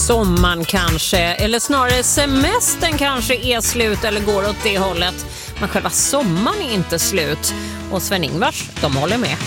sommaren kanske, eller snarare semestern kanske är slut eller går åt det hållet. Men själva sommaren är inte slut. Och Sven-Ingvars, de håller med.